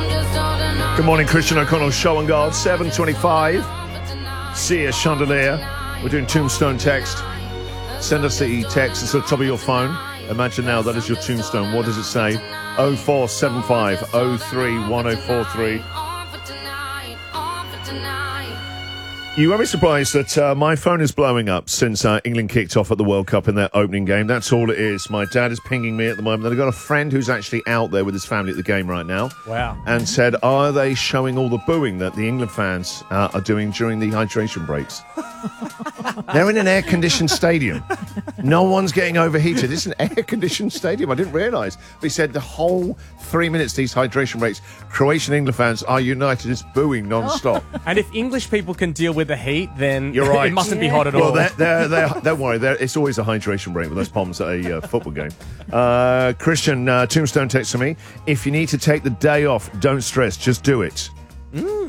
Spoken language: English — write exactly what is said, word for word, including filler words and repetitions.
Good morning, Christian O'Connell, Show and Guard, seven twenty-five. See you, Chandelier. We're doing Tombstone text. Send us the text. It's at the top of your phone. Imagine now that is your tombstone. What does it say? oh four seven five oh three one oh four three. You won't be surprised that uh, my phone is blowing up since uh, England kicked off at the World Cup in their opening game. That's all it is. My dad is pinging me at the moment. I've got a friend who's actually out there with his family at the game right now. Wow. And said, are they showing all the booing that the England fans uh, are doing during the hydration breaks? They're in an air-conditioned stadium. No one's getting overheated. It's an air-conditioned stadium. I didn't realise. But he said the whole three minutes, these hydration breaks, Croatian England fans are united, just booing non-stop. And if English people can deal with the heat, then You're right. it mustn't be Yeah. hot at Well, all. they're, they're, they're, don't worry. They're, it's always a hydration break with those palms at a uh, football game. Uh, Christian, uh, Tombstone text to me. If you need to take the day off, don't stress. Just do it. Mm.